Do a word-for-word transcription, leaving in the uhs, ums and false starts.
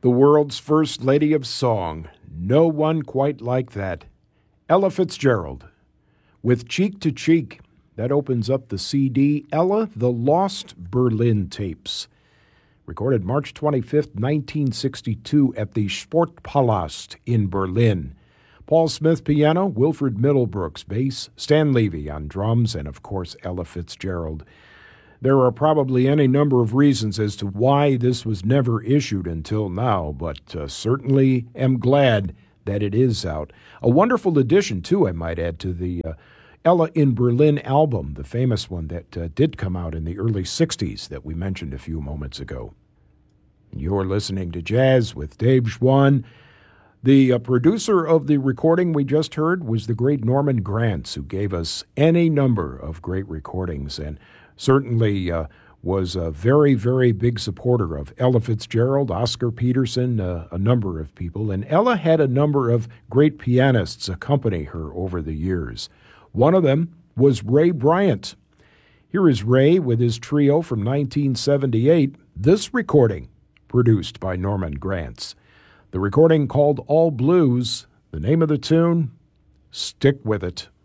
The world's first lady of song. No one quite like that. Ella Fitzgerald. With Cheek to Cheek. That opens up the C D, Ella, The Lost Berlin Tapes. Recorded March twenty-fifth, nineteen sixty-two at the Sportpalast in Berlin. Paul Smith piano, Wilfred Middlebrooks bass, Stan Levy on drums, and of course Ella Fitzgerald. There are probably any number of reasons as to why this was never issued until now, but uh, certainly am glad that it is out. A wonderful addition, too, I might add, to the uh, Ella in Berlin album, the famous one that uh, did come out in the early sixties that we mentioned a few moments ago. You're listening to Jazz with Dave Schwann. The uh, producer of the recording we just heard was the great Norman Granz, who gave us any number of great recordings and certainly uh, was a very, very big supporter of Ella Fitzgerald, Oscar Peterson, uh, a number of people. And Ella had a number of great pianists accompany her over the years. One of them was Ray Bryant. Here is Ray with his trio from nineteen seventy-eight, this recording produced by Norman Granz. The recording called All Blues, the name of the tune, Stick With It.